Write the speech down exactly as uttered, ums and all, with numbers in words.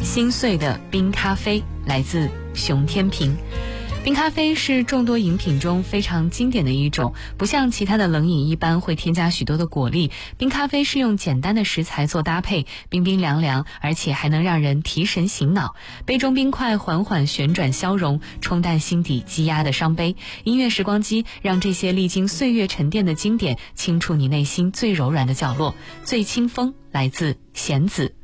心碎的冰咖啡来自熊天平。冰咖啡是众多饮品中非常经典的一种，不像其他的冷饮一般会添加许多的果粒，冰咖啡是用简单的食材做搭配，冰冰凉凉，而且还能让人提神醒脑。杯中冰块缓缓旋转消融，冲淡心底积压的伤悲。音乐时光机让这些历经岁月沉淀的经典轻触你内心最柔软的角落。醉清风来自弦子。